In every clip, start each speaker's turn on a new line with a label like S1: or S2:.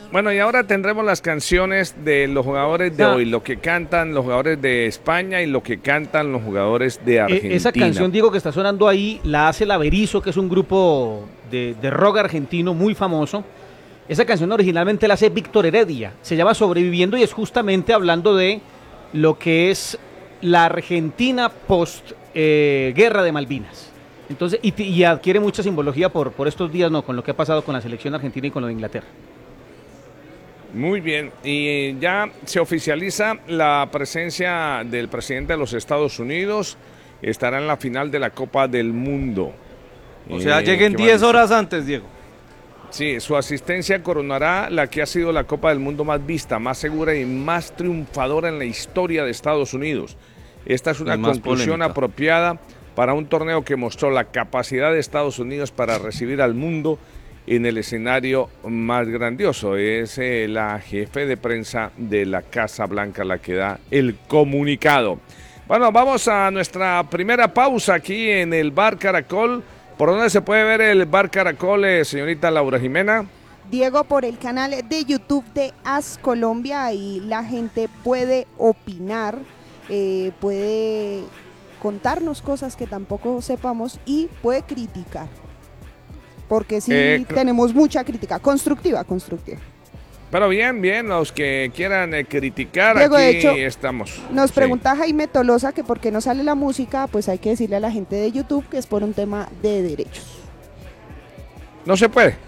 S1: Bueno, y ahora tendremos las canciones de los jugadores de hoy, lo que cantan los jugadores de España y lo que cantan los jugadores de Argentina.
S2: Esa canción, Diego, que está sonando ahí, la hace La Berizo, que es un grupo de rock argentino muy famoso. Esa canción originalmente la hace Víctor Heredia, se llama Sobreviviendo y es justamente hablando de lo que es la Argentina post guerra de Malvinas. Entonces, y adquiere mucha simbología por estos días, ¿no? Con lo que ha pasado con la selección argentina y con lo de Inglaterra.
S1: Muy bien, y ya se oficializa la presencia del presidente de los Estados Unidos, estará en la final de la Copa del Mundo.
S3: O sea, lleguen 10 horas antes, Diego.
S1: Sí, su asistencia coronará la que ha sido la Copa del Mundo más vista, más segura y más triunfadora en la historia de Estados Unidos. Esta es una conclusión apropiada para un torneo que mostró la capacidad de Estados Unidos para recibir al mundo en el escenario más grandioso. Es la jefe de prensa de la Casa Blanca la que da el comunicado. Bueno, vamos a nuestra primera pausa aquí en el Bar Caracol. ¿Por dónde se puede ver el Bar Caracol, señorita Laura Jimena?
S4: Diego, por el canal de YouTube de As Colombia, y la gente puede opinar, puede contarnos cosas que tampoco sepamos y puede criticar. Porque sí tenemos mucha crítica, constructiva.
S1: Pero bien, los que quieran criticar,
S4: Diego,
S1: aquí
S4: de hecho,
S1: estamos.
S4: Nos pregunta Jaime Tolosa que por qué no sale la música, pues hay que decirle a la gente de YouTube que es por un tema de derechos.
S1: No se puede.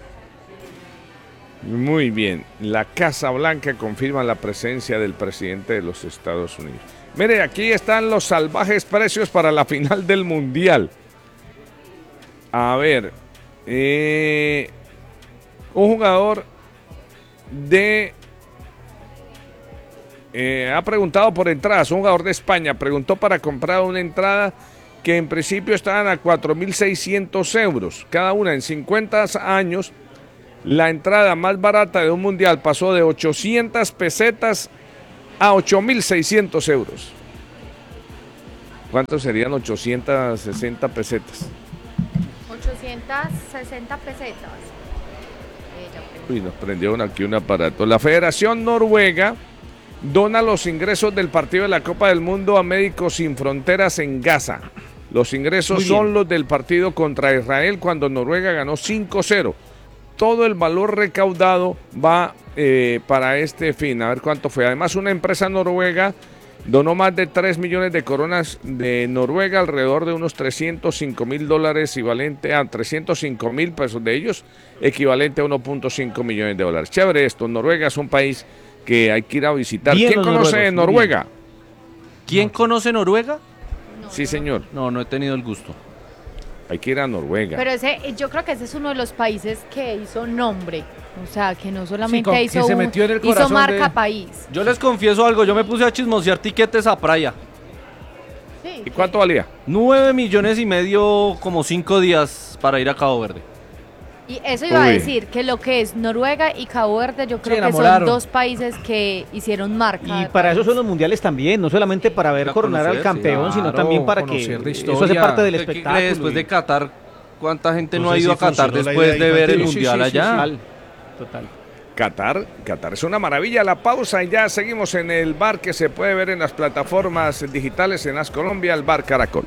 S1: Muy bien, la Casa Blanca confirma la presencia del presidente de los Estados Unidos. Mire, aquí están los salvajes precios para la final del Mundial. A ver, un jugador ha preguntado por entradas, un jugador de España preguntó para comprar una entrada que en principio estaban a 4.600 euros cada una. En 50 años la entrada más barata de un mundial pasó de 800 pesetas a 8.600 euros. ¿Cuántos serían 860 pesetas?
S5: 860 pesetas.
S1: Uy, nos prendieron aquí un aparato. La Federación Noruega dona los ingresos del partido de la Copa del Mundo a Médicos Sin Fronteras en Gaza. Los ingresos son los del partido contra Israel cuando Noruega ganó 5-0. Todo el valor recaudado va para este fin. A ver cuánto fue. Además, una empresa noruega donó más de 3 millones de coronas de Noruega, alrededor de unos $305,000, equivalente a 305,000 pesos de ellos, equivalente a 1.5 millones de dólares. Chévere esto. Noruega es un país que hay que ir a visitar.
S2: Bien,
S1: ¿Quién conoce Noruega?
S3: ¿Quién conoce Noruega?
S1: Sí, señor.
S3: No he tenido el gusto.
S1: Hay que ir a Noruega.
S5: Pero yo creo que ese es uno de los países que hizo nombre. O sea, que no solamente hizo marca país.
S3: Yo les confieso algo, yo me puse a chismosear tiquetes a Praia.
S5: Sí,
S1: ¿Y cuánto valía?
S3: 9,5 millones, como 5 días para ir a Cabo Verde.
S5: Y eso iba a decir, que lo que es Noruega y Cabo Verde, yo creo que son dos países que hicieron marca.
S2: Y para eso son los mundiales también, no solamente para ver coronar al campeón, sino también para que eso hace parte del espectáculo.
S3: Después de Qatar, ¿cuánta gente no ha ido a Qatar después de ver el mundial allá?
S2: Total.
S1: Qatar es una maravilla. La pausa y ya seguimos en el bar que se puede ver en las plataformas digitales en As Colombia, el Bar Caracol.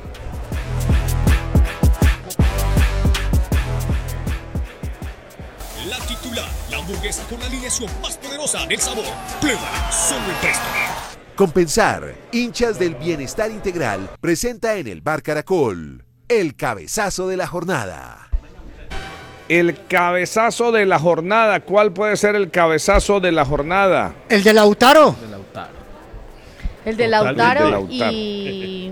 S6: La titular, la hamburguesa con la alineación más poderosa del sabor. Prueba solo en Presto.
S7: Compensar, hinchas del bienestar integral, presenta en el Bar Caracol el cabezazo de la jornada.
S1: El cabezazo de la jornada. ¿Cuál puede ser el cabezazo de la jornada?
S8: El de Lautaro.
S5: El de Lautaro y...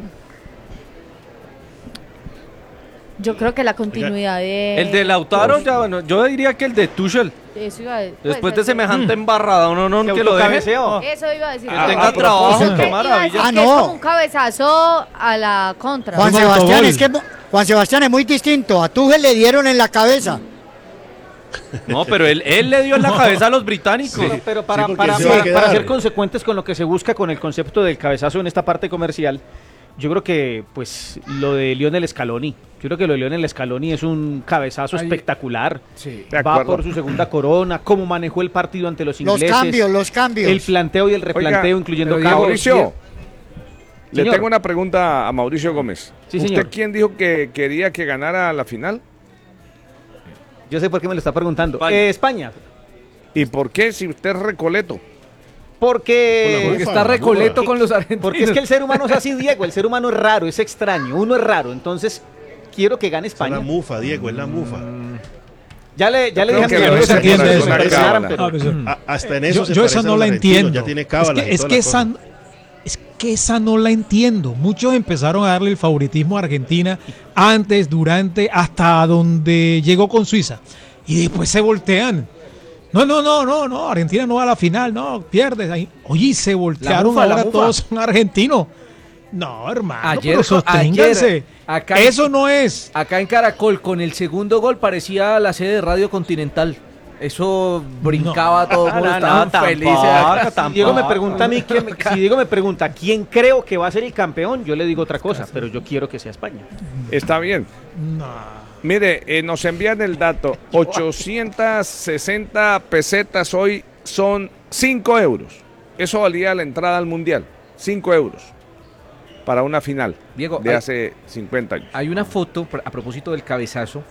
S5: Yo creo que la continuidad de...
S3: El de Lautaro, ya, bueno, yo diría que el de Tuchel.
S5: Eso iba a decir.
S3: Después de semejante embarrada, uno que lo deje.
S5: Eso iba a decir.
S3: Que tenga trabajo, qué maravilla.
S5: Es como un cabezazo a la contra.
S8: Juan Sebastián, es que Juan Sebastián es muy distinto. A Tuchel le dieron en la cabeza.
S3: No, pero él le dio en la cabeza a los británicos.
S2: Sí, pero para ser consecuentes con lo que se busca con el concepto del cabezazo en esta parte comercial, Yo creo que pues lo de Lionel Scaloni. Yo creo que lo de Lionel Scaloni es un cabezazo espectacular.
S1: Sí,
S2: va por su segunda corona, cómo manejó el partido ante los ingleses.
S8: Los cambios.
S2: El planteo y el replanteo, incluyendo
S1: Mauricio, le tengo una pregunta a Mauricio Gómez.
S2: Sí,
S1: ¿Usted
S2: señor.
S1: quién dijo que quería que ganara la final?
S2: Yo sé por qué me lo está preguntando. España.
S1: ¿Y por qué si usted es recoleto?
S2: Porque
S3: está recoleto con los argentinos.
S2: Porque es que el ser humano es así, Diego. El ser humano es raro, es extraño. Uno es raro. Entonces, quiero que gane España.
S9: Es la mufa, Diego, es la mufa.
S2: Ya le dije a mi
S1: no se entiende eso.
S9: Hasta en eso
S10: yo esa no la entiendo.
S9: Ya tiene cábala
S10: es que esa no la entiendo. Muchos empezaron a darle el favoritismo a Argentina antes, durante, hasta donde llegó con Suiza. Y después se voltean. No, Argentina no va a la final, no, pierdes ahí. Oye, se voltearon, ahora todos son argentinos. No, hermano, pero sosténganse. Eso no es.
S3: Acá en Caracol, con el segundo gol, parecía la sede de Radio Continental. Eso brincaba todo el mundo, estaban felices.
S2: Si Diego me pregunta a mí, si Diego me pregunta quién creo que va a ser el campeón, yo le digo otra cosa, pero yo quiero que sea España.
S1: Está bien.
S10: No.
S1: Mire, nos envían el dato, 860 pesetas hoy son 5 euros. Eso valía la entrada al Mundial, 5 euros para una final,
S3: Diego,
S1: hace 50 años.
S3: Hay una foto, a propósito del cabezazo,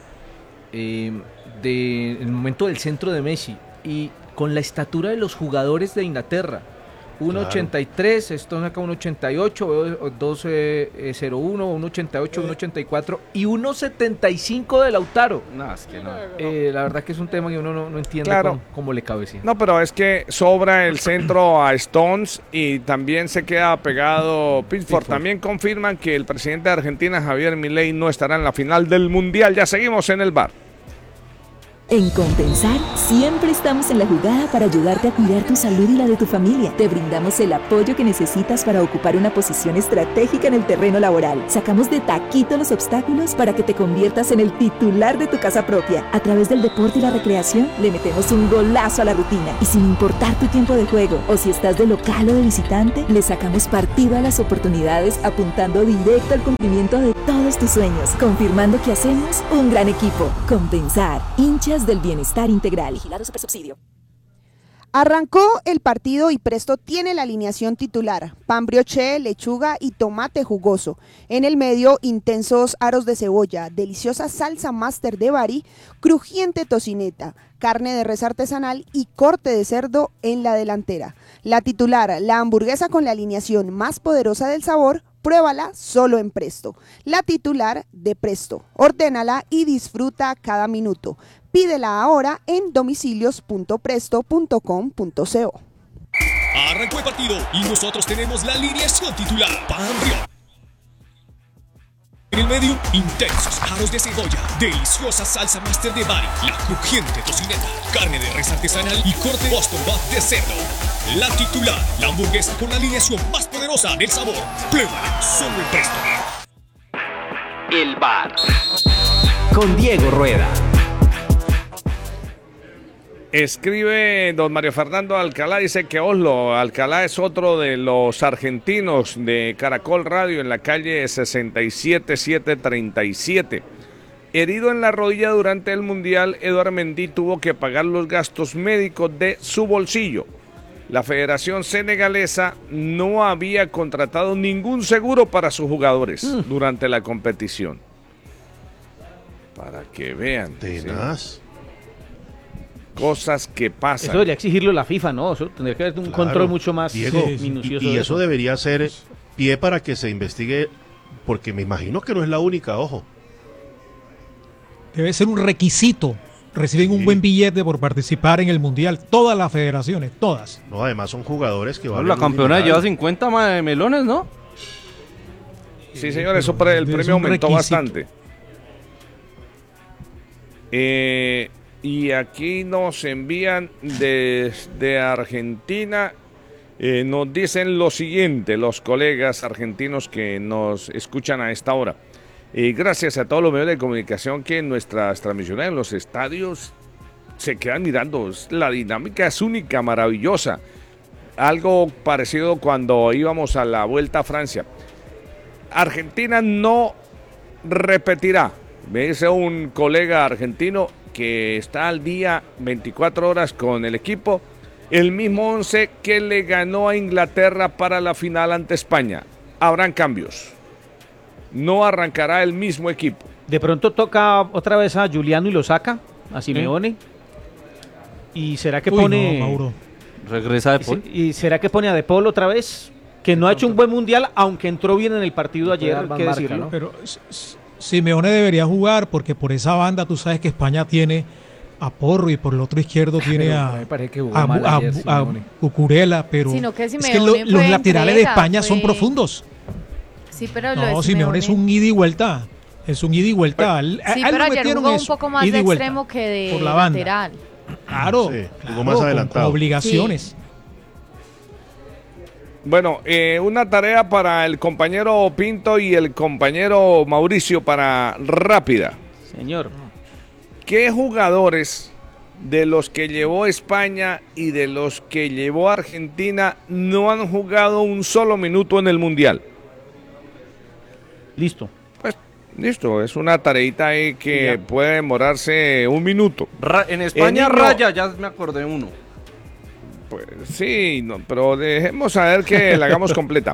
S3: del momento del centro de Messi, y con la estatura de los jugadores de Inglaterra. 1.83, esto acá 1.88, 2.01, 1.88, 1.84 y 1.75 de Lautaro. No, es que no. La verdad que es un tema que uno no entiende cómo le cabe.
S1: No, pero es que sobra el centro a Stones y también se queda pegado Pickford. También confirman que el presidente de Argentina, Javier Milei, no estará en la final del Mundial. Ya seguimos en el bar.
S11: En Compensar, siempre estamos en la jugada para ayudarte a cuidar tu salud y la de tu familia. Te brindamos el apoyo que necesitas para ocupar una posición estratégica en el terreno laboral. Sacamos de taquito los obstáculos para que te conviertas en el titular de tu casa propia. A través del deporte y la recreación, le metemos un golazo a la rutina. Y sin importar tu tiempo de juego, o si estás de local o de visitante, le sacamos partido a las oportunidades apuntando directo al cumplimiento de todos tus sueños. Confirmando que hacemos un gran equipo. Compensar, hinchas del bienestar integral. Vigilado Supersubsidio.
S4: Arrancó el partido y Presto tiene la alineación titular: pan brioche, lechuga y tomate jugoso. En el medio, intensos aros de cebolla, deliciosa salsa máster de Bari, crujiente tocineta, carne de res artesanal y corte de cerdo en la delantera. La titular, la hamburguesa con la alineación más poderosa del sabor. Pruébala solo en Presto. La titular de Presto. Ordénala y disfruta cada minuto. Pídela ahora en domicilios.presto.com.co.
S6: Arrancó el partido y nosotros tenemos la alineación titular. Pan brioche. En el medio, intensos aros de cebolla, deliciosa salsa máster de Bari, la crujiente tocineta, carne de res artesanal y corte Boston Butt de cerdo. La titular, la hamburguesa con la alineación más poderosa del sabor. Pruébala solo en Presto.
S12: El bar con Diego Rueda.
S1: Escribe don Mario Fernando Alcalá, dice que Oslo Alcalá es otro de los argentinos de Caracol Radio en la calle 67737. Herido en la rodilla durante el Mundial, Eduard Mendy tuvo que pagar los gastos médicos de su bolsillo. La Federación Senegalesa no había contratado ningún seguro para sus jugadores durante la competición. Para que vean.
S9: Tenaz.
S1: ¿Sí? Cosas que pasan.
S2: Eso debería exigirlo la FIFA, ¿no? Eso tendría que haber un control mucho más minucioso.
S9: Y eso debería ser pie para que se investigue, porque me imagino que no es la única, ojo.
S10: Debe ser un requisito. Reciben un buen billete por participar en el Mundial. Todas las federaciones, todas.
S9: No, además son jugadores que van.
S3: La campeona lleva 50 melones, ¿no?
S1: Sí, señor, eso el premio aumentó bastante. Y aquí nos envían desde Argentina, nos dicen lo siguiente, los colegas argentinos que nos escuchan a esta hora. Gracias a todos los medios de comunicación que en nuestras transmisiones en los estadios se quedan mirando. La dinámica es única, maravillosa. Algo parecido cuando íbamos a la Vuelta a Francia. Argentina no repetirá. Me dice un colega argentino que está al día 24 horas con el equipo, el mismo 11 que le ganó a Inglaterra para la final ante España. Habrán cambios. No arrancará el mismo equipo.
S2: De pronto toca otra vez a Juliano y lo saca, a Simeone. ¿Y será que pone...
S10: No, Mauro.
S13: Regresa De Paul.
S2: ¿Y será que pone a De Paul otra vez? Que no ha hecho un buen mundial, aunque entró bien en el partido ayer, hay que decirlo.
S10: ¿no? Pero Simeone debería jugar porque por esa banda tú sabes que España tiene a Porro y por el otro izquierdo tiene a Cucurella, pero
S5: sino que
S10: es que los laterales de España son profundos.
S5: Sí, pero
S10: no, Simeone es un ida y vuelta. Es un ida y vuelta.
S5: Sí, pero ayer jugó un poco más de extremo que de
S10: por la
S5: lateral.
S10: Claro,
S9: sí, jugó más adelantado.
S10: Con obligaciones.
S5: Sí.
S1: Bueno, una tarea para el compañero Pinto y el compañero Mauricio para rápida.
S2: Señor.
S1: ¿Qué jugadores de los que llevó España y de los que llevó Argentina no han jugado un solo minuto en el Mundial?
S2: Listo.
S1: Pues listo, es una tareita ahí que puede demorarse un minuto.
S13: En España Raya, ya me acordé uno.
S1: Pues sí, no, pero dejemos a ver que la hagamos completa.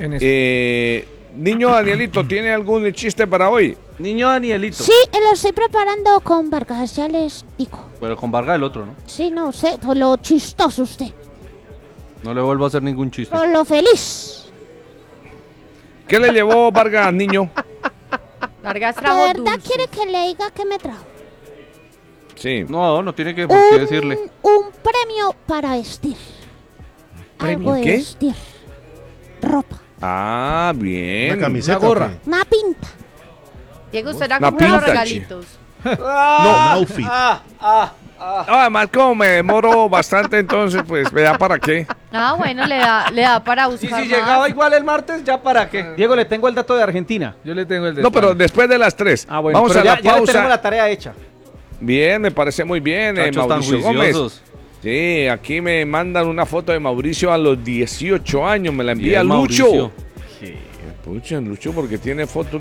S1: Niño Danielito, ¿tiene algún chiste para hoy?
S13: Niño Danielito.
S14: Sí, lo estoy preparando con Vargas, ya les digo.
S13: Pero con Vargas el otro, ¿no?
S14: Sí, no sé, por lo chistoso usted.
S13: No le vuelvo a hacer ningún chiste.
S14: Por lo feliz.
S1: ¿Qué le llevó Vargas, niño?
S5: Vargas trajo
S14: ¿De verdad
S5: dulces.
S14: quiere que le diga qué me trajo?
S1: Sí.
S13: No tiene que por qué decirle.
S14: Un premio para vestir.
S1: ¿Premio
S14: algo de
S1: qué?
S14: vestir. Ropa.
S1: Ah, bien.
S9: Una camiseta.
S1: Una gorra.
S14: Una pinta.
S5: Diego, usted era
S1: Una
S5: comprar los
S1: pinta,
S5: regalitos.
S1: No, un outfit. Además, como me demoro bastante, entonces, pues, vea para qué.
S5: Ah, bueno, le da para buscar
S3: Si
S5: más.
S3: llegaba igual el martes, ¿ya para qué?
S2: Diego, le tengo el dato de Argentina.
S3: Yo le tengo el de
S1: No, pero después de las 3.
S2: Ah, bueno,
S1: Vamos
S2: pero
S1: a la
S2: ya le tenemos
S1: pausa.
S2: la tarea hecha.
S1: Bien, me parece muy bien,
S13: Muchachos tan
S1: Mauricio Gómez.
S13: juiciosos.
S1: Sí, aquí me mandan una foto de Mauricio a los 18 años, me la envía
S13: Bien,
S1: Lucho.
S13: Mauricio.
S1: Sí, pucha, Lucho, porque tiene foto